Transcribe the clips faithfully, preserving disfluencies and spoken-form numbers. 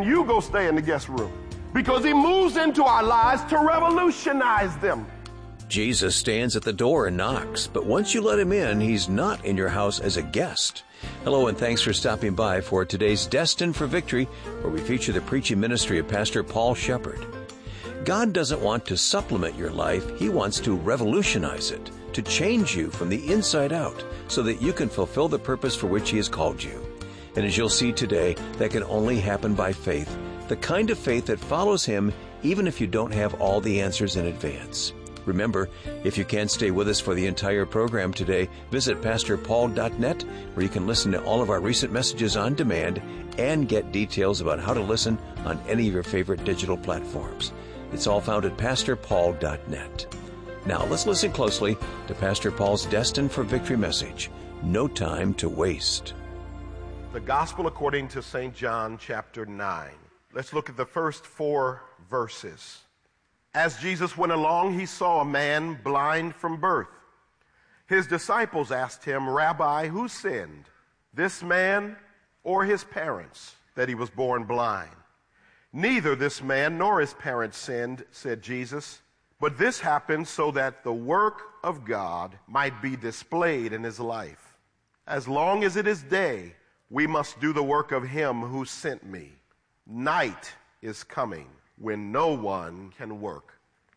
and you go stay in the guest room. Because he moves into our lives to revolutionize them. Jesus stands at the door and knocks, but once you let him in, he's not in your house as a guest. Hello, and thanks for stopping by for today's Destined for Victory, where we feature the preaching ministry of Pastor Paul Shepard. God doesn't want to supplement your life. He wants to revolutionize it, to change you from the inside out so that you can fulfill the purpose for which he has called you. And as you'll see today, that can only happen by faith, the kind of faith that follows him even if you don't have all the answers in advance. Remember, if you can't stay with us for the entire program today, visit pastor paul dot net, where you can listen to all of our recent messages on demand and get details about how to listen on any of your favorite digital platforms. It's all found at pastor paul dot net. Now let's listen closely to Pastor Paul's Destined for Victory message, No Time to Waste. The Gospel according to Saint John chapter nine. Let's look at the first four verses. As Jesus went along, he saw a man blind from birth. His disciples asked him, "Rabbi, who sinned, this man or his parents, that he was born blind?" "Neither this man nor his parents sinned," said Jesus, "but this happened so that the work of God might be displayed in his life. As long as it is day, we must do the work of him who sent me. Night is coming when no one can work."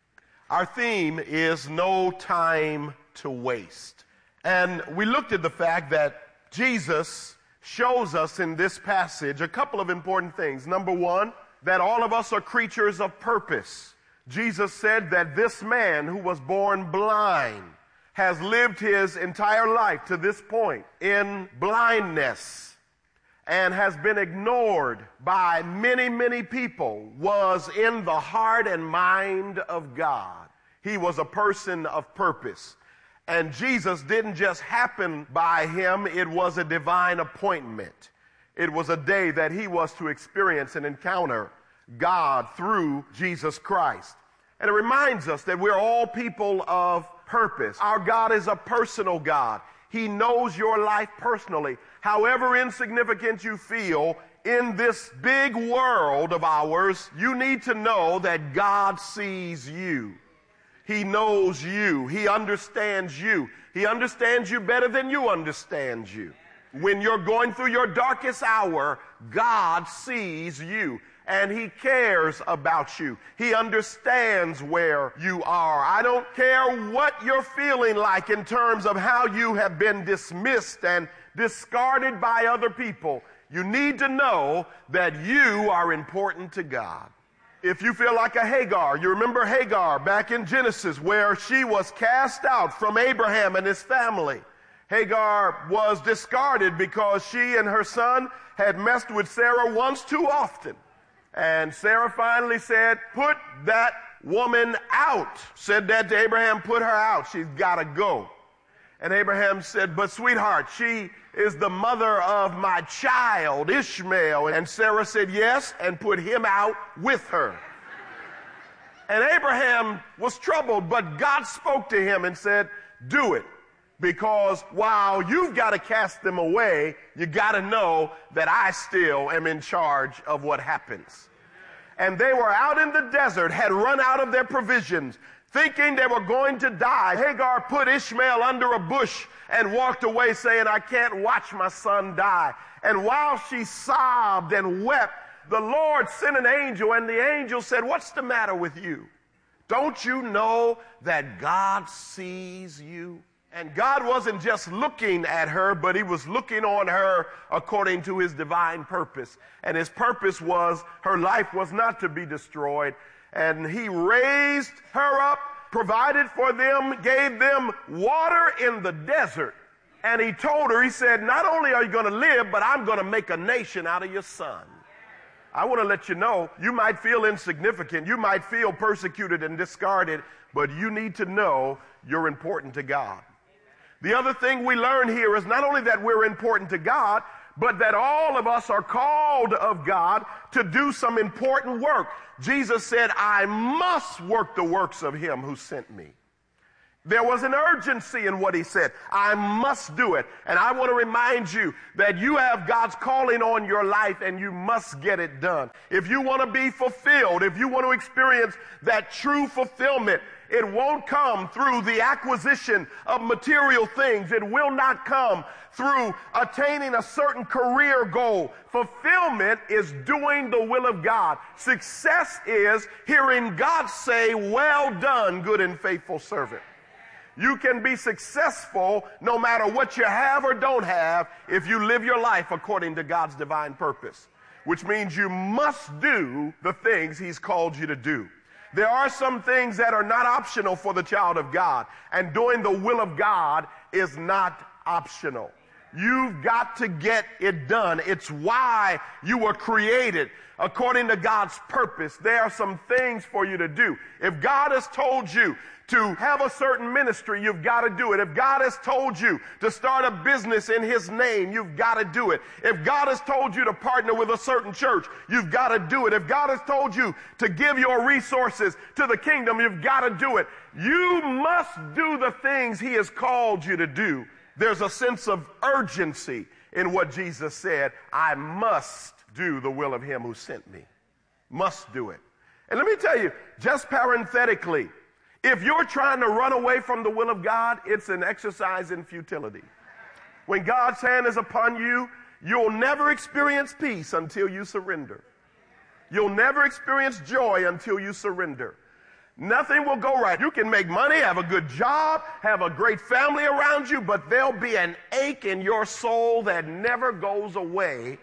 Our theme is no time to waste. And we looked at the fact that Jesus shows us in this passage a couple of important things. Number one, that all of us are creatures of purpose. Jesus said that this man who was born blind has lived his entire life to this point in blindness and has been ignored by many, many people, was in the heart and mind of God. He was a person of purpose. And Jesus didn't just happen by him, it was a divine appointment. It was a day that he was to experience and encounter God through Jesus Christ. And it reminds us that we're all people of purpose. Our God is a personal God. He knows your life personally. However insignificant you feel in this big world of ours, you need to know that God sees you. He knows you. He understands you. He understands you better than you understand you. When you're going through your darkest hour, God sees you. And he cares about you. He understands where you are. I don't care what you're feeling like in terms of how you have been dismissed and discarded by other people. You need to know that you are important to God. If you feel like a Hagar, you remember Hagar back in Genesis where she was cast out from Abraham and his family. Hagar was discarded because she and her son had messed with Sarah once too often. And Sarah finally said, "Put that woman out." Said that to Abraham, "Put her out. She's got to go." And Abraham said, "But sweetheart, she is the mother of my child, Ishmael." And Sarah said, "Yes," and put him out with her. And Abraham was troubled, but God spoke to him and said, "Do it. Because while you've got to cast them away, you got to know that I still am in charge of what happens." And they were out in the desert, had run out of their provisions, thinking they were going to die. Hagar put Ishmael under a bush and walked away saying, "I can't watch my son die." And while she sobbed and wept, the Lord sent an angel, and the angel said, "What's the matter with you? Don't you know that God sees you?" And God wasn't just looking at her, but he was looking on her according to his divine purpose. And his purpose was her life was not to be destroyed. And he raised her up, provided for them, gave them water in the desert. And he told her, he said, "Not only are you going to live, but I'm going to make a nation out of your son." I want to let you know, you might feel insignificant. You might feel persecuted and discarded, but you need to know you're important to God. The other thing we learn here is not only that we're important to God, but that all of us are called of God to do some important work. Jesus said, "I must work the works of him who sent me." There was an urgency in what he said. I must do it. And I want to remind you that you have God's calling on your life and you must get it done. If you want to be fulfilled, if you want to experience that true fulfillment, it won't come through the acquisition of material things. It will not come through attaining a certain career goal. Fulfillment is doing the will of God. Success is hearing God say, "Well done, good and faithful servant." You can be successful no matter what you have or don't have if you live your life according to God's divine purpose, which means you must do the things he's called you to do. There are some things that are not optional for the child of God, and doing the will of God is not optional. You've got to get it done. It's why you were created according to God's purpose. There are some things for you to do. If God has told you to have a certain ministry, you've got to do it. If God has told you to start a business in his name, you've got to do it. If God has told you to partner with a certain church, you've got to do it. If God has told you to give your resources to the kingdom, you've got to do it. You must do the things he has called you to do. There's a sense of urgency in what Jesus said. I must do the will of him who sent me. Must do it. And let me tell you, just parenthetically, if you're trying to run away from the will of God, it's an exercise in futility. When God's hand is upon you, you'll never experience peace until you surrender. You'll never experience joy until you surrender. Nothing will go right. You can make money, have a good job, have a great family around you, but there'll be an ache in your soul that never goes away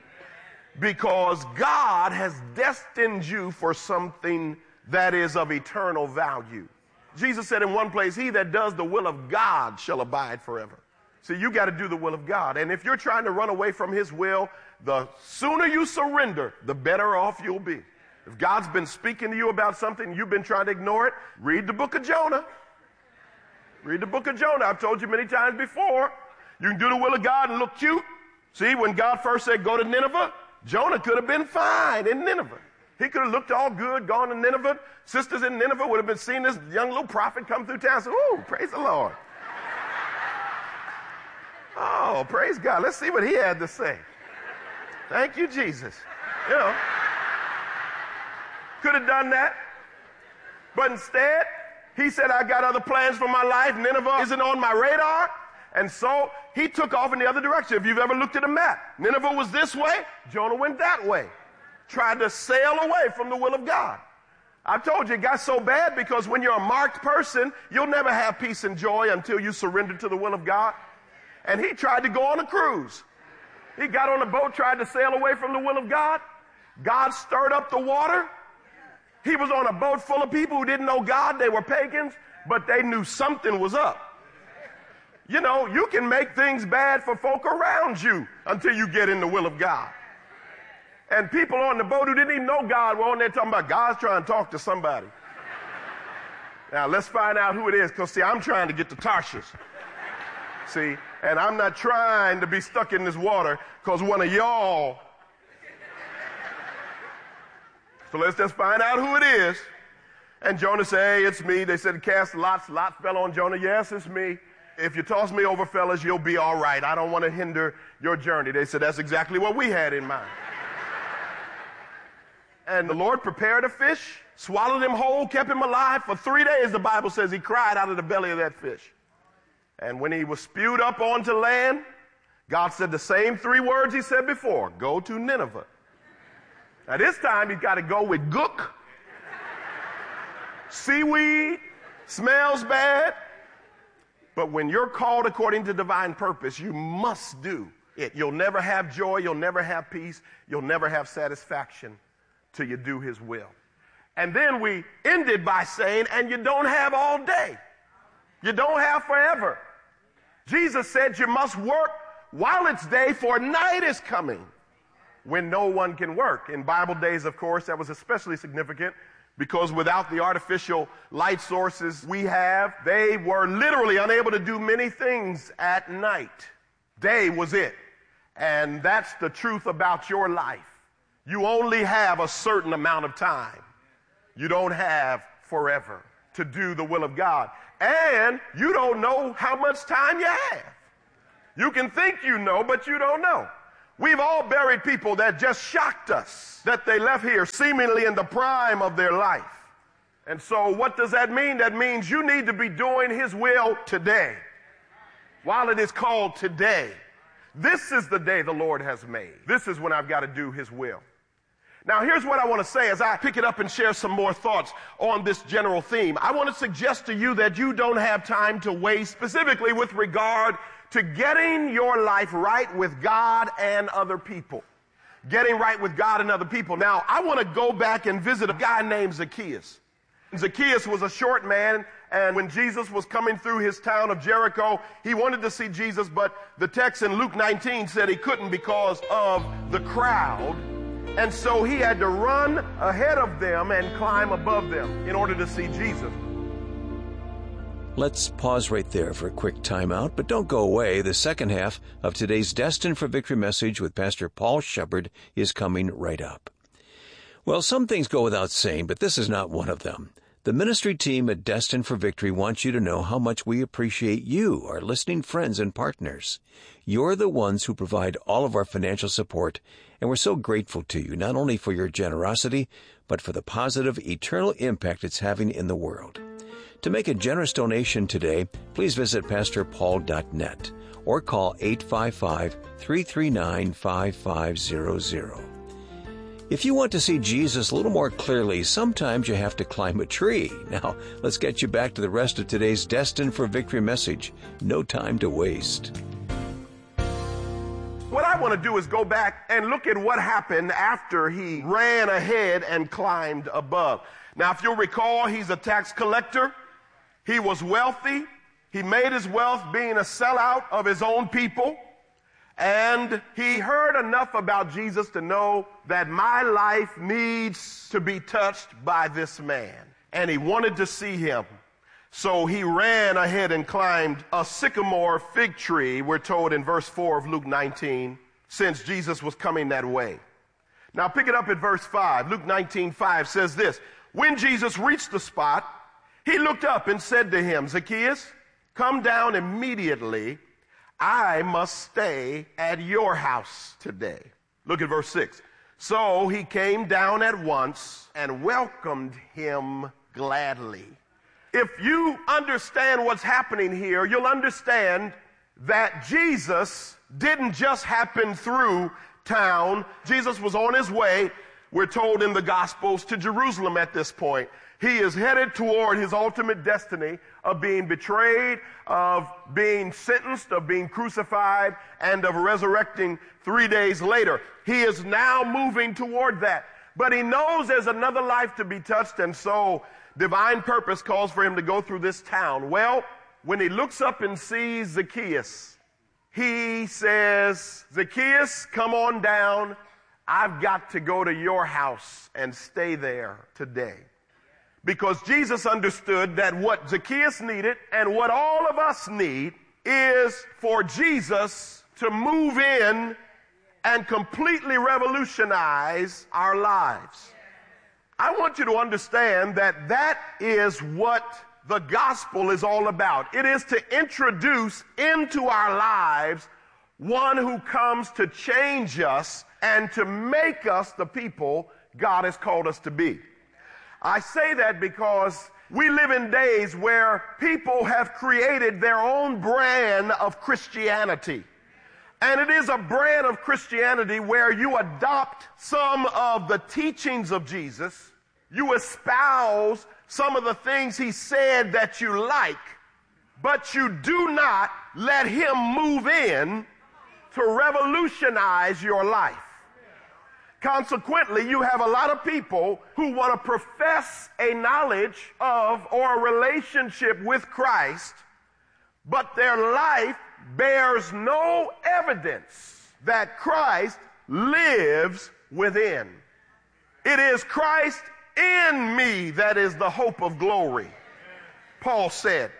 because God has destined you for something that is of eternal value. Jesus said in one place, he that does the will of God shall abide forever. See, you got to do the will of God. And if you're trying to run away from his will, the sooner you surrender, the better off you'll be. If God's been speaking to you about something, you've been trying to ignore it, read the book of Jonah. Read the book of Jonah. I've told you many times before, you can do the will of God and look cute. See, when God first said go to Nineveh, Jonah could have been fine in Nineveh. He could have looked all good, gone to Nineveh. Sisters in Nineveh would have been seeing this young little prophet come through town and say, "Ooh, praise the Lord." Oh, praise God. Let's see what he had to say. Thank you, Jesus. You know, could have done that. But instead, he said, I got other plans for my life. Nineveh isn't on my radar. And so he took off in the other direction. If you've ever looked at a map, Nineveh was this way, Jonah went that way. Tried to sail away from the will of God. I've told you it got so bad because when you're a marked person, you'll never have peace and joy until you surrender to the will of God. And he tried to go on a cruise. He got on a boat, tried to sail away from the will of God. God stirred up the water. He was on a boat full of people who didn't know God. They were pagans, but they knew something was up. You know, you can make things bad for folk around you until you get in the will of God. And people on the boat who didn't even know God were on there talking about God's trying to talk to somebody. Now, let's find out who it is, because, see, I'm trying to get to Tarshish. See, and I'm not trying to be stuck in this water because one of y'all. So let's just find out who it is. And Jonah said, hey, it's me. They said, cast lots. Lots fell on Jonah. Yes, it's me. If you toss me over, fellas, you'll be all right. I don't want to hinder your journey. They said, that's exactly what we had in mind. And the Lord prepared a fish, swallowed him whole, kept him alive. For three days, the Bible says, he cried out of the belly of that fish. And when he was spewed up onto land, God said the same three words he said before, go to Nineveh. Now this time, he's got to go with gook, seaweed, smells bad. But when you're called according to divine purpose, you must do it. You'll never have joy. You'll never have peace. You'll never have satisfaction till you do his will. And then we ended by saying, and you don't have all day. You don't have forever. Jesus said you must work while it's day, for night is coming when no one can work. In Bible days, of course, that was especially significant because without the artificial light sources we have, they were literally unable to do many things at night. Day was it. And that's the truth about your life. You only have a certain amount of time. You don't have forever. to do the will of God. And you don't know how much time you have. You can think you know, but you don't know. We've all buried people that just shocked us, that they left here seemingly in the prime of their life. And so what does that mean? That means you need to be doing his will today, while it is called today. This is the day the Lord has made. This is when I've got to do his will. Now, here's what I want to say as I pick it up and share some more thoughts on this general theme. I want to suggest to you that you don't have time to waste, specifically with regard to getting your life right with God and other people. Getting right with God and other people. Now, I want to go back and visit a guy named Zacchaeus. Zacchaeus was a short man, and when Jesus was coming through his town of Jericho, he wanted to see Jesus, but the text in Luke nineteen said he couldn't because of the crowd. And so he had to run ahead of them and climb above them in order to see Jesus. Let's pause right there for a quick timeout, but don't go away. The second half of today's Destined for Victory message with Pastor Paul Shepard is coming right up. Well, some things go without saying, but this is not one of them. The ministry team at Destined for Victory wants you to know how much we appreciate you, our listening friends and partners. You're the ones who provide all of our financial support, and we're so grateful to you, not only for your generosity, but for the positive, eternal impact it's having in the world. To make a generous donation today, please visit pastor paul dot net or call eight five five, three three nine, five five zero zero. If you want to see Jesus a little more clearly, sometimes you have to climb a tree. Now, let's get you back to the rest of today's Destined for Victory message. No time to waste. What I want to do is go back and look at what happened after he ran ahead and climbed above. Now, if you'll recall, he's a tax collector. He was wealthy. He made his wealth being a sellout of his own people. And he heard enough about Jesus to know that my life needs to be touched by this man. And he wanted to see him. So he ran ahead and climbed a sycamore fig tree, we're told in verse four of Luke nineteen, since Jesus was coming that way. Now pick it up at verse five. Luke nineteen five says this: when Jesus reached the spot, he looked up and said to him, Zacchaeus, come down immediately. I must stay at your house today. Look at verse six. So he came down at once and welcomed him gladly. If you understand what's happening here, you'll understand that Jesus didn't just happen through town. Jesus was on his way, we're told in the Gospels, to Jerusalem at this point. He is headed toward his ultimate destiny of being betrayed, of being sentenced, of being crucified, and of resurrecting three days later. He is now moving toward that. But he knows there's another life to be touched, and so divine purpose calls for him to go through this town. Well, when he looks up and sees Zacchaeus, he says, Zacchaeus, come on down. I've got to go to your house and stay there today. Because Jesus understood that what Zacchaeus needed and what all of us need is for Jesus to move in and completely revolutionize our lives. I want you to understand that that is what the gospel is all about. It is to introduce into our lives one who comes to change us and to make us the people God has called us to be. I say that because we live in days where people have created their own brand of Christianity. And it is a brand of Christianity where you adopt some of the teachings of Jesus, you espouse some of the things he said that you like, but you do not let him move in to revolutionize your life. Consequently, you have a lot of people who want to profess a knowledge of or a relationship with Christ, but their life bears no evidence that Christ lives within. It is Christ in me that is the hope of glory, Paul said.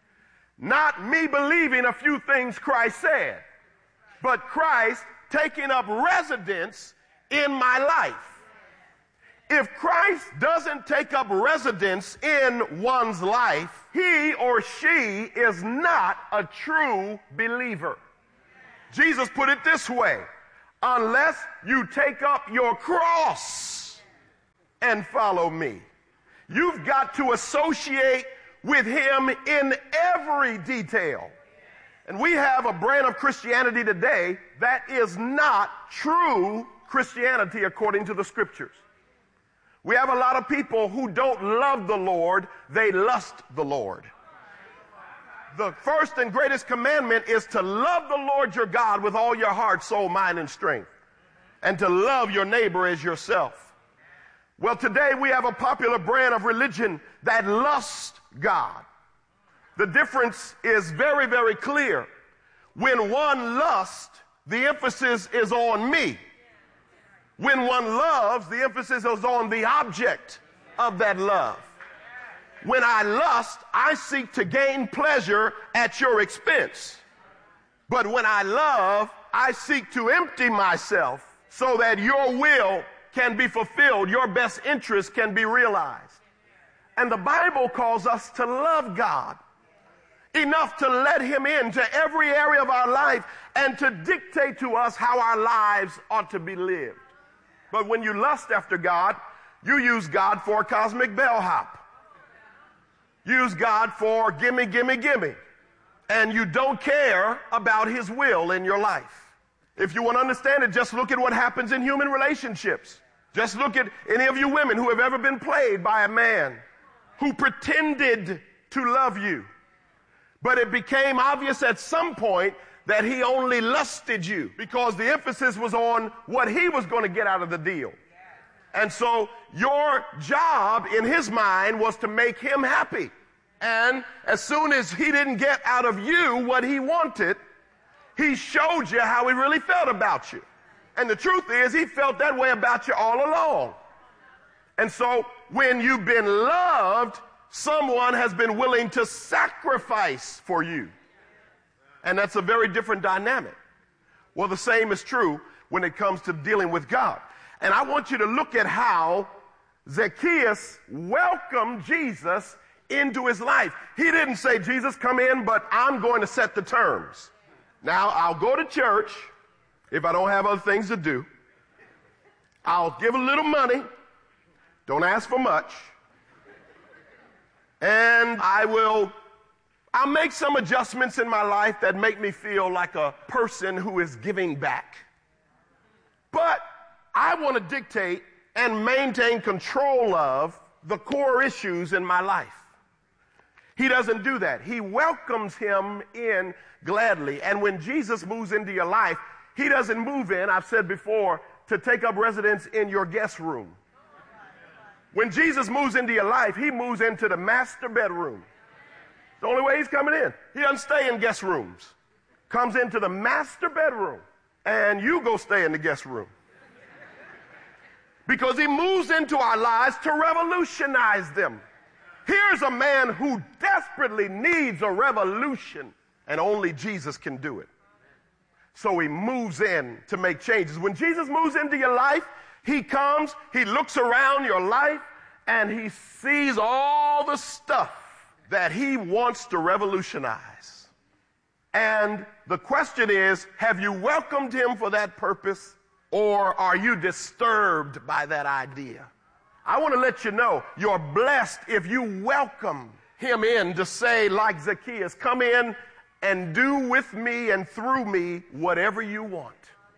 Not me believing a few things Christ said, but Christ taking up residence in my life. If Christ doesn't take up residence in one's life, he or she is not a true believer. Jesus put it this way: unless you take up your cross and follow me. You've got to associate with him in every detail. And we have a brand of Christianity today that is not true Christianity according to the scriptures. We have a lot of people who don't love the Lord, they lust the Lord. The first and greatest commandment is to love the Lord your God with all your heart, soul, mind, and strength, and to love your neighbor as yourself. Well, today we have a popular brand of religion that lusts God. The difference is very, very clear. When one lusts, the emphasis is on me. When one loves, the emphasis is on the object of that love. When I lust, I seek to gain pleasure at your expense. But when I love, I seek to empty myself so that your will can be fulfilled, your best interest can be realized. And the Bible calls us to love God enough to let him into every area of our life and to dictate to us how our lives ought to be lived. But when you lust after God, you use God for a cosmic bellhop. Use God for gimme, gimme, gimme. And you don't care about his will in your life. If you want to understand it, just look at what happens in human relationships. Just look at any of you women who have ever been played by a man who pretended to love you. But it became obvious at some point that he only lusted you because the emphasis was on what he was going to get out of the deal. And so your job in his mind was to make him happy. And as soon as he didn't get out of you what he wanted, he showed you how he really felt about you. And the truth is, he felt that way about you all along. And so when you've been loved, someone has been willing to sacrifice for you. And that's a very different dynamic. Well, the same is true when it comes to dealing with God. And I want you to look at how Zacchaeus welcomed Jesus into his life. He didn't say, Jesus, come in, but I'm going to set the terms. Now, I'll go to church if I don't have other things to do. I'll give a little money. Don't ask for much. And I will, I'll make some adjustments in my life that make me feel like a person who is giving back. But I want to dictate and maintain control of the core issues in my life. He doesn't do that. He welcomes him in gladly. And when Jesus moves into your life, he doesn't move in, I've said before, to take up residence in your guest room. When Jesus moves into your life, he moves into the master bedroom. The only way he's coming in. He doesn't stay in guest rooms. Comes into the master bedroom, and you go stay in the guest room. Because he moves into our lives to revolutionize them. Here's a man who desperately needs a revolution, and only Jesus can do it. So he moves in to make changes. When Jesus moves into your life, he comes, he looks around your life, and he sees all the stuff that he wants to revolutionize. And the question is, have you welcomed him for that purpose, or are you disturbed by that idea? I want to let you know, you're blessed if you welcome him in to say, like Zacchaeus, come in and do with me and through me whatever you want.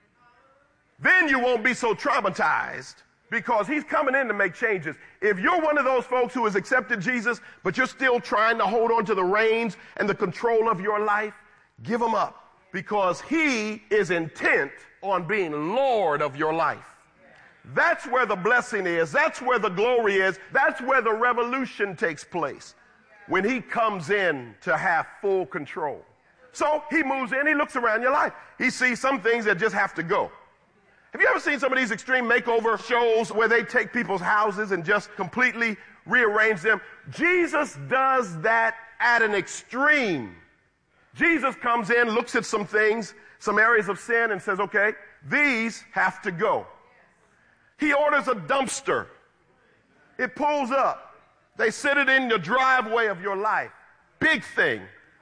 Then you won't be so traumatized because he's coming in to make changes. If you're one of those folks who has accepted Jesus, but you're still trying to hold on to the reins and the control of your life, give him up because he is intent on being Lord of your life. That's where the blessing is. That's where the glory is. That's where the revolution takes place, when he comes in to have full control. So he moves in, he looks around your life. He sees some things that just have to go. Have you ever seen some of these extreme makeover shows where they take people's houses and just completely rearrange them? Jesus does that at an extreme. Jesus comes in, looks at some things, some areas of sin, and says, okay, these have to go. He orders a dumpster It pulls up. They sit it in the driveway of your life. Big thing.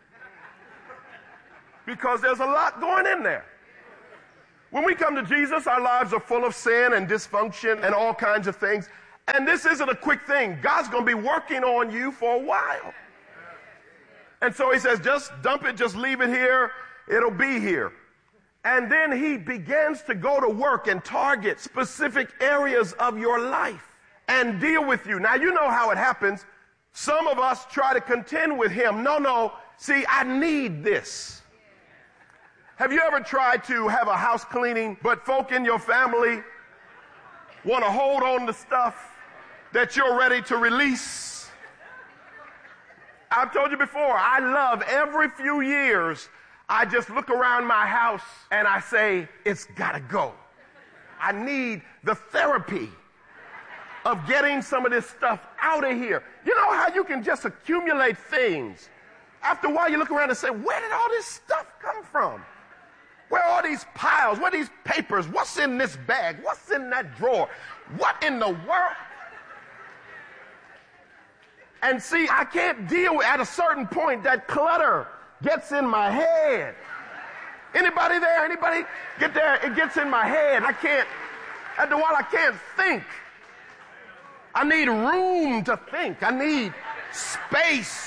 Because there's a lot going in there. When we come to Jesus, our lives are full of sin and dysfunction and all kinds of things. And this isn't a quick thing. God's going to be working on you for a while. And so he says, just dump it, just leave it here. It'll be here. And then he begins to go to work and target specific areas of your life and deal with you. Now, you know how it happens. Some of us try to contend with him. No, no, see, I need this. Have you ever tried to have a house cleaning, but folk in your family want to hold on to stuff that you're ready to release? I've told you before, I love every few years, I just look around my house and I say, it's gotta go. I need the therapy of getting some of this stuff out of here. You know how you can just accumulate things? After a while you look around and say, where did all this stuff come from? Where are all these piles? Where are these papers? What's in this bag? What's in that drawer? What in the world? And see, I can't deal with, at a certain point, that clutter gets in my head. Anybody there? Anybody get there? It gets in my head. I can't, after a while, I can't think. I need room to think. I need space.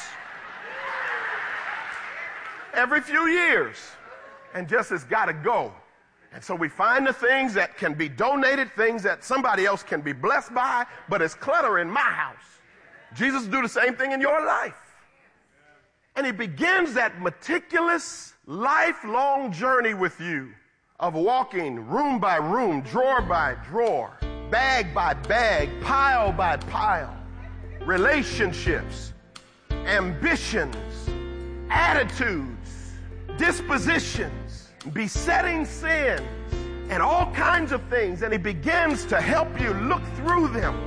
Every few years. And just has got to go. And so we find the things that can be donated, things that somebody else can be blessed by, but it's clutter in my house. Jesus will do the same thing in your life. And he begins that meticulous, lifelong journey with you of walking room by room, drawer by drawer, bag by bag, pile by pile, relationships, ambitions, attitudes, dispositions, besetting sins, and all kinds of things. And he begins to help you look through them.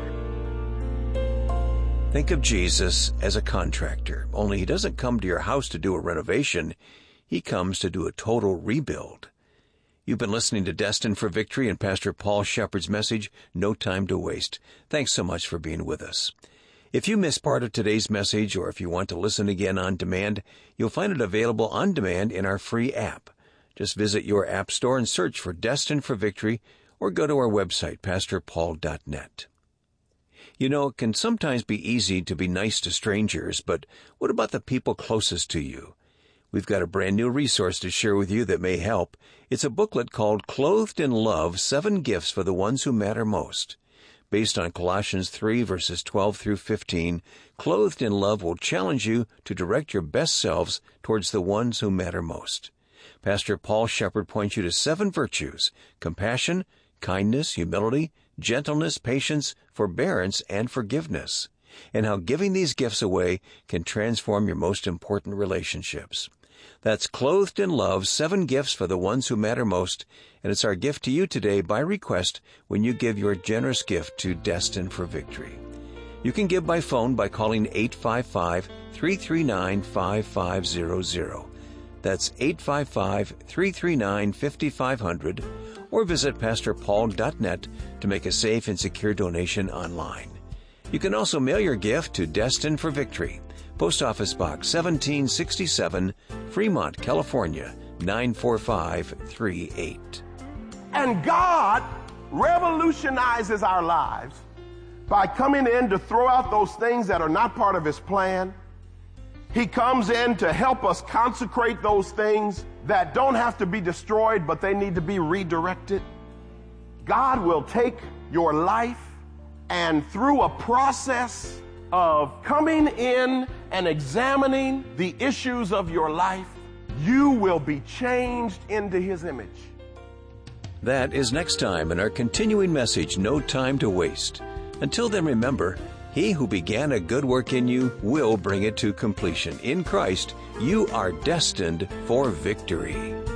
Think of Jesus as a contractor, only he doesn't come to your house to do a renovation. He comes to do a total rebuild. You've been listening to Destined for Victory and Pastor Paul Shepherd's message, No Time to Waste. Thanks so much for being with us. If you missed part of today's message, or if you want to listen again on demand, you'll find it available on demand in our free app. Just visit your app store and search for Destined for Victory, or go to our website, pastor paul dot net. You know, it can sometimes be easy to be nice to strangers, but what about the people closest to you? We've got a brand new resource to share with you that may help. It's a booklet called Clothed in Love, Seven Gifts for the Ones Who Matter Most. Based on Colossians three, verses twelve through fifteen, Clothed in Love will challenge you to direct your best selves towards the ones who matter most. Pastor Paul Shepherd points you to seven virtues: compassion, kindness, humility, gentleness, patience, forbearance, and forgiveness, and how giving these gifts away can transform your most important relationships. That's Clothed in Love, Seven Gifts for the Ones Who Matter Most, and it's our gift to you today by request when you give your generous gift to Destined for Victory. You can give by phone by calling eight five five, three three nine, five five zero zero. That's eight five five, three three nine, five five zero zero, or visit pastor paul dot net to make a safe and secure donation online. You can also mail your gift to Destined for Victory, Post Office Box seventeen sixty-seven, Fremont, California, nine four five three eight. And God revolutionizes our lives by coming in to throw out those things that are not part of his plan. He comes in to help us consecrate those things that don't have to be destroyed, but they need to be redirected. God will take your life, and through a process of coming in and examining the issues of your life, you will be changed into his image. That is next time in our continuing message, No Time to Waste. Until then, remember, he who began a good work in you will bring it to completion. In Christ, you are destined for victory.